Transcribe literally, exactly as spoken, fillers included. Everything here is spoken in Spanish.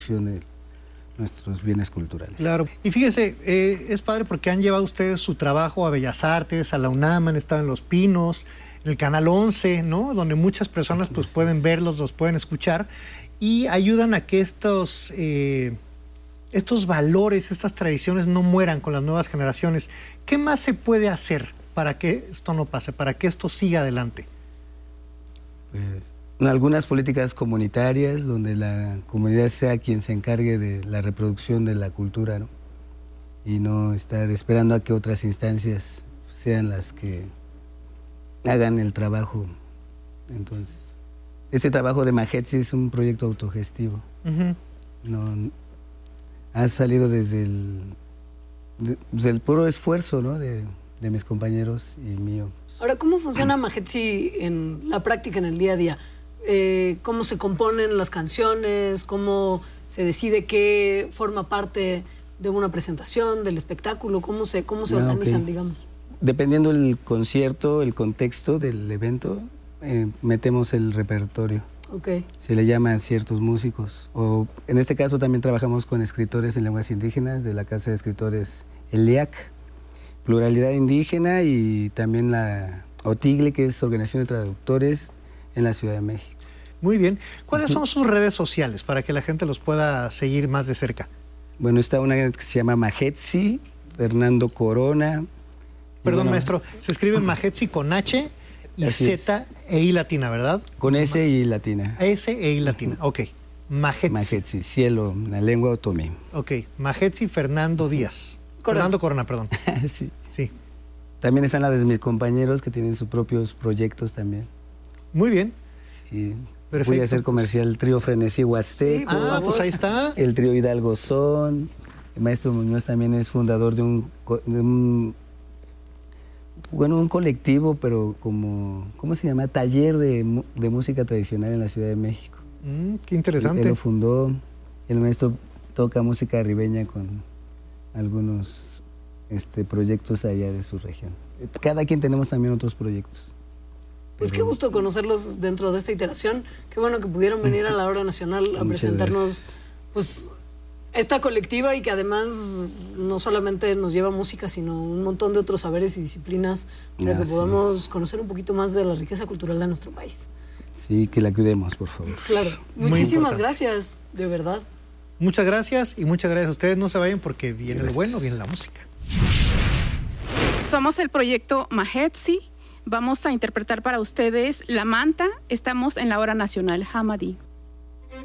de nuestros bienes culturales. Claro. Y fíjese, eh, es padre porque han llevado ustedes su trabajo a Bellas Artes, a la UNAM, han estado en Los Pinos, en el Canal once, ¿no? Donde muchas personas pues pueden verlos, los pueden escuchar y ayudan a que estos, eh, estos valores, estas tradiciones no mueran con las nuevas generaciones. ¿Qué más se puede hacer para que esto no pase, para que esto siga adelante? Pues, algunas políticas comunitarias donde la comunidad sea quien se encargue de la reproducción de la cultura, ¿no? Y no estar esperando a que otras instancias sean las que hagan el trabajo. Entonces, este trabajo de Majetsi es un proyecto autogestivo. Uh-huh. No, ha salido desde el, de, desde el puro esfuerzo, ¿no? de, de mis compañeros y mío. Ahora, ¿cómo funciona Majetsi en la práctica, en el día a día? Eh, ¿Cómo se componen las canciones? ¿Cómo se decide qué forma parte de una presentación, del espectáculo? ¿Cómo se, cómo se ah, organizan, okay. digamos? Dependiendo del concierto, el contexto del evento, eh, metemos el repertorio. Okay. Se le llama a ciertos músicos. O en este caso también trabajamos con escritores en lenguas indígenas de la Casa de Escritores El I A C, Pluralidad Indígena, y también la OTIGLE, que es Organización de Traductores en la Ciudad de México. Muy bien. ¿Cuáles son sus redes sociales para que la gente los pueda seguir más de cerca? Bueno, está una que se llama Majetsi, Fernando Corona. Perdón, bueno, maestro, se escribe Majetsi con H y Z e I latina, ¿verdad? Con S y latina. S e I latina, ok. Majetsi. Majetsi, cielo, la lengua otomí. Ok, Majetsi Fernando Díaz. Corona. Fernando Corona, perdón. Sí. Sí. También están las de mis compañeros que tienen sus propios proyectos también. Muy bien. Sí. Perfecto. Voy a hacer comercial el trío Frenesí Huasteco. Sí, ah, pues ahí está. El trío Hidalgo Son. El maestro Muñoz también es fundador de un, de un bueno, un colectivo, pero como, ¿cómo se llama? Taller de, de música tradicional en la Ciudad de México. Mm, qué interesante. Él, él lo fundó. El maestro toca música ribeña con algunos este, proyectos allá de su región. Cada quien tenemos también otros proyectos. Pues qué gusto conocerlos dentro de esta iteración. Qué bueno que pudieron venir a la Hora Nacional a presentarnos pues esta colectiva y que además no solamente nos lleva música, sino un montón de otros saberes y disciplinas para ah, que podamos sí. conocer un poquito más de la riqueza cultural de nuestro país. Sí, que la cuidemos, por favor. Claro. Muy Muchísimas gracias, de verdad. Muchas gracias y muchas gracias a ustedes. No se vayan porque viene gracias. Lo bueno, viene la música. Somos el proyecto Majetsi. Vamos a interpretar para ustedes La Manta. Estamos en la Hora Nacional Hamadí.